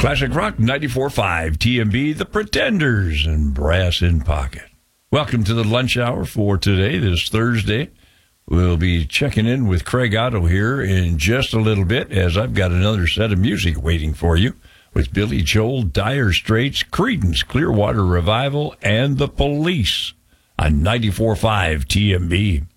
Classic Rock 94.5, TMB, The Pretenders, and Brass in Pocket. Welcome to the lunch hour for today, this Thursday. We'll be checking in with Craig Otto here in just a little bit, as I've got another set of music waiting for you with Billy Joel, Dire Straits, Creedence, Clearwater Revival, and The Police on 94.5 TMB.